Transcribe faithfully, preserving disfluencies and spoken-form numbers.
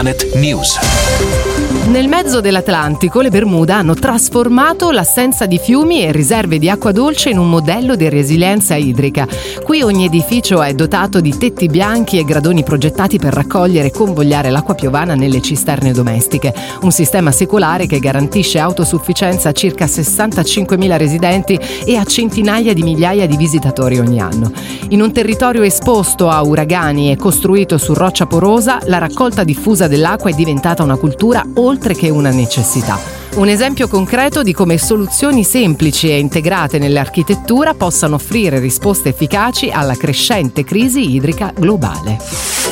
Planet News. Nel mezzo dell'Atlantico le Bermuda hanno trasformato l'assenza di fiumi e riserve di acqua dolce in un modello di resilienza idrica. Qui ogni edificio è dotato di tetti bianchi e gradoni progettati per raccogliere e convogliare l'acqua piovana nelle cisterne domestiche. Un sistema secolare che garantisce autosufficienza a circa sessantacinquemila residenti e a centinaia di migliaia di visitatori ogni anno. In un territorio esposto a uragani e costruito su roccia porosa, la raccolta diffusa dell'acqua è diventata una cultura oltre che una necessità. Un esempio concreto di come soluzioni semplici e integrate nell'architettura possano offrire risposte efficaci alla crescente crisi idrica globale.